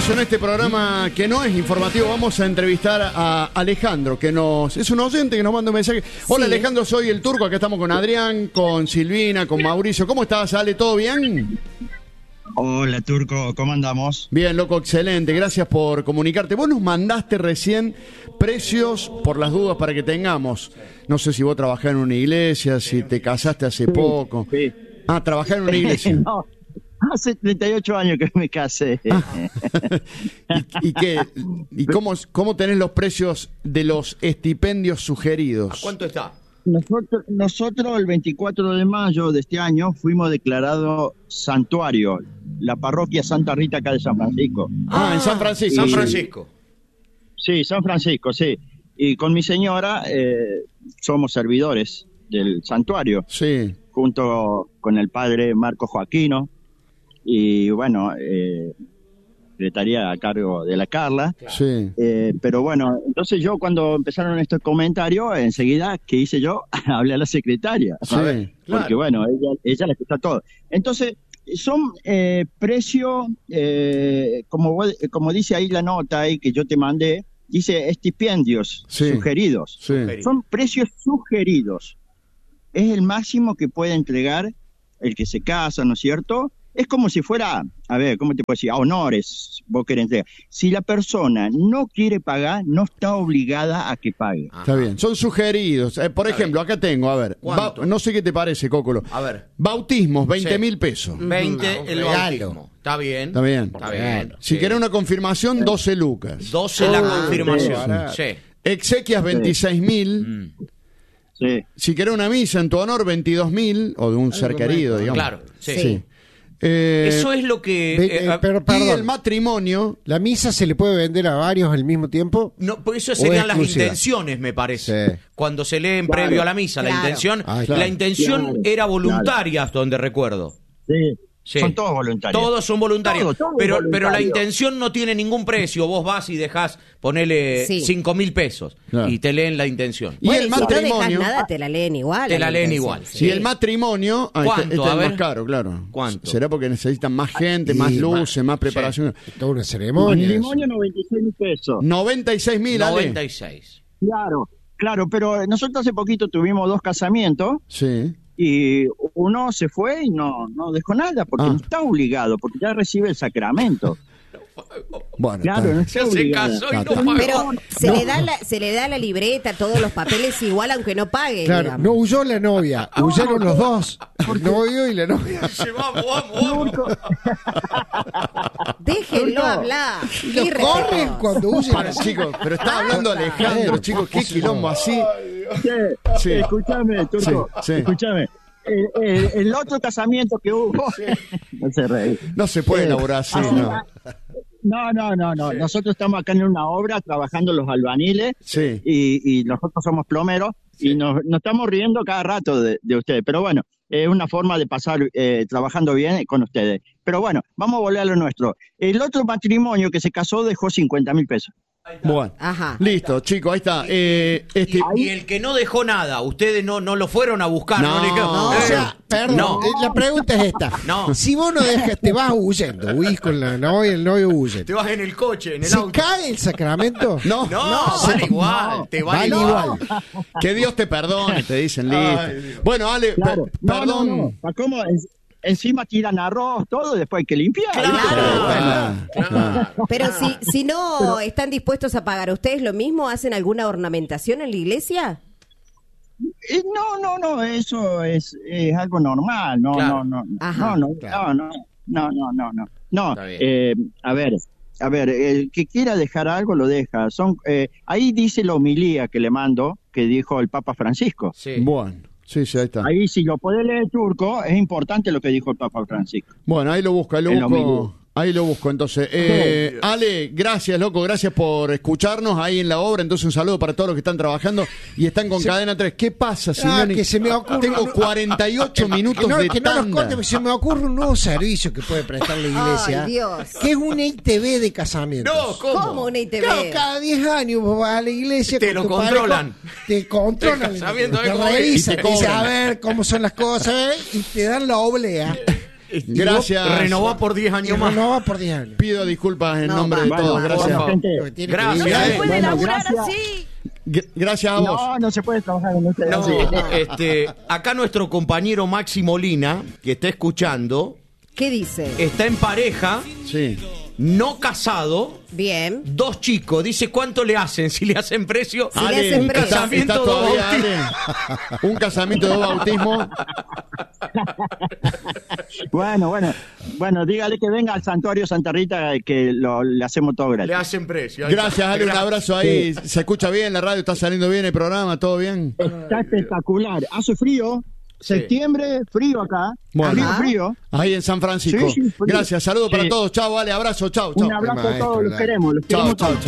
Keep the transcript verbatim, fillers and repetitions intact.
en este programa que no es informativo. Vamos a entrevistar a Alejandro, que nos es un oyente que nos manda un mensaje. Hola, sí. Alejandro, soy el Turco. Acá estamos con Adrián, con Silvina, con Mauricio. ¿Cómo estás, Ale? ¿Todo bien? Hola, Turco, ¿cómo andamos? Bien, loco, excelente. Gracias por comunicarte. Vos nos mandaste recién precios por las dudas para que tengamos. No sé si vos trabajás en una iglesia, si te casaste hace sí, poco. Sí. Ah, trabajás en una iglesia. No, hace treinta y ocho años que me casé. Ah. ¿Y, y, qué, y cómo, cómo tenés los precios de los estipendios sugeridos? ¿A cuánto está? Nosotros, nosotros el veinticuatro de mayo de este año fuimos declarados santuario, la parroquia Santa Rita acá de San Francisco. Ah, en San Francisco. Y, San Francisco. Sí, San Francisco, sí. Y con mi señora eh, somos servidores del santuario. Sí. Junto con el padre Marco Joaquino. Y bueno, eh, secretaría a cargo de la Carla. Sí. Eh, pero bueno, entonces yo cuando empezaron estos comentarios, enseguida, ¿qué hice yo? Hablé a la secretaria. Sí, ¿sabes? claro. Porque bueno, ella, ella la escucha todo. Entonces, son eh, precios, eh, como, como dice ahí la nota ahí que yo te mandé, dice estipendios sí. sugeridos. Sí. Son precios sugeridos. Es el máximo que puede entregar el que se casa, ¿no es cierto? Es como si fuera, a ver, ¿cómo te puedo decir? A honores, vos querés entregar. Si la persona no quiere pagar, no está obligada a que pague. Ajá. Está bien, son sugeridos. Eh, por Está ejemplo, bien. acá tengo, a ver, ba- no sé qué te parece, Cócolo. A ver. Bautismos, veinte Sí. mil pesos. veinte el regalo. bautismo. Está bien. Está bien. Está bien. Si Sí. querés una confirmación, doce lucas. doce la Ah, confirmación. sí. Sí. Exequias, veintiséis mil. Mm. Sí. Si querés una misa en tu honor, veintidós mil. O de un ser querido, digamos. Claro, sí. Sí. Eh, Eso es lo que... Ve- eh, eh, pero, y perdón, el matrimonio. ¿la misa se le puede vender a varios al mismo tiempo? No, por eso ¿O serían las exclusiva? intenciones, me parece. Sí. Cuando se leen Claro. previo a la misa, la Claro. intención, Ah, claro. la intención Claro. era voluntaria, hasta donde recuerdo. Sí. Sí. Son todos voluntarios. Todos son voluntarios. Todo, todo pero, voluntario. pero la intención no tiene ningún precio. Vos vas y dejás ponerle Sí. cinco mil pesos Claro. y te leen la intención. Y Bueno, el y si no matrimonio. dejas nada, te la leen igual. Te la leen intención. igual, Sí. Y el matrimonio. ah, ¿Cuánto? Este, este A es ver. más caro, claro. ¿Cuánto? Será porque necesitan más gente, Y más más- luces, más preparación. Toda una ceremonia. Matrimonio noventa y seis mil pesos. noventa y seis mil, Ale. noventa y seis. Claro, claro, pero nosotros hace poquito tuvimos dos casamientos Sí. y uno se fue y no, no dejó nada porque Ah. no está obligado, porque ya recibe el sacramento. Bueno, Claro, está no bien. está Ya se obligado. casó y no Claro. pagó. Pero se, No. le da la, se le da la libreta, todos los papeles igual, aunque no pague. Claro, digamos. no huyó la novia, huyeron los dos, el novio y la novia. Dice, vamos, vamos, vamos. Déjenlo hablar. Y Qué lo corren irrespetuoso. cuando huyen. Para, chicos, pero está hablando Alejandro, chicos, qué quilombo así. Che, Sí. escúchame, Turco, Sí, sí. escúchame. El, el- el otro casamiento que hubo, no se reí. No se puede Eh, elaborar así, así- ¿no? No, no, no, no. Nosotros estamos acá en una obra trabajando los albañiles Sí. y, y nosotros somos plomeros y nos, nos estamos riendo cada rato de, de ustedes. Pero bueno, es una forma de pasar eh, trabajando bien con ustedes. Pero bueno, vamos a volver a lo nuestro. El otro matrimonio que se casó dejó cincuenta mil pesos. Bueno, Ajá. listo, chicos, ahí está. Eh, este, Y el que no dejó nada, ustedes no, no lo fueron a buscar. No, le quedó- no, Eh, O sea, perdón, no. eh, la pregunta es esta. No. Si vos no dejas, te vas huyendo, huís con la novia, el novio huye. Te vas en el coche, en el ¿Se auto. cae el sacramento? no, No, vale igual, te vale, vale igual. igual. que Dios te perdone, te dicen, listo. Bueno, Ale, Claro. per- No, perdón. no, no. ¿Para cómo? En- encima tiran arroz, todo, después hay que limpiar. Claro. Claro, claro. Pero si, si no están dispuestos a pagar, ¿ustedes lo mismo hacen alguna ornamentación en la iglesia? Eh, No, no, no, eso es, es algo normal, no, Claro. no, no, Ajá. no, no, Claro. no, no, no, no, no, no, Está bien. eh, a ver, a ver, el que quiera dejar algo lo deja, son, eh, ahí dice la homilía que le mando, que dijo el Papa Francisco, Sí. Bueno, sí, sí, ahí está. ahí si lo puede leer turco, es importante lo que dijo el Papa Francisco. Bueno, ahí lo busco, ahí lo En lo busco. mismo. Ahí lo busco, entonces. Eh, Ale, gracias, loco, gracias por escucharnos ahí en la obra. Entonces, un saludo para todos los que están trabajando y están con Se- Cadena tres. ¿Qué pasa, Ah, Simeoni? que se me ocurre. Tengo cuarenta y ocho minutos que no, de que no los tanda. corte, porque se me ocurre un nuevo servicio que puede prestar la iglesia. Ay, Dios. Que es una I T V de casamientos. No, ¿cómo? ¿Cómo una I T V? Claro, cada diez años vos vas a la iglesia. Te con lo tu controlan. pareja, te controlan. El casamiento, te ¿eh? Cómo es. revisan, Y te te dicen, cobran. a ver cómo son las cosas, ¿eh? Y te dan la oblea. Y Gracias. vos Renovó por diez Y años más. no va por diez años. Pido disculpas en No, nombre de bueno, todos. Gracias. bueno, gente, Lo que tiene Gracias, que eh. vivir. puede Bueno, laburar gracias. así. G- Gracias a vos. No, no se puede trabajar con ustedes. No, así. este, acá nuestro compañero Maxi Molina, que está escuchando, ¿Qué dice? está en pareja, Sí. no casado, Bien. dos chicos. Dice cuánto le hacen, si le hacen precio. Si le Ale, hacen un precio. está, casamiento está de todavía, bautismo. Ale. Un casamiento de bautismo. Bueno, bueno, bueno, dígale que venga al Santuario Santa Rita que lo, le hacemos todo gratis. Le hacen precio. Ahí Gracias, está. Ale. Un Gracias. abrazo ahí. ¿Se escucha bien la radio? ¿Está saliendo bien el programa? ¿Todo bien? Está espectacular. Hace frío. Sí. Septiembre, frío acá. Bueno. Frío, Ajá. frío. Ahí en San Francisco. Sí, sí, frío. Gracias. Saludos para Sí. todos. Chao, Ale. Abrazo. Chao, chao. Un abrazo a maestro, todos, los dale. queremos. Los Chao, queremos chao, todos. chao.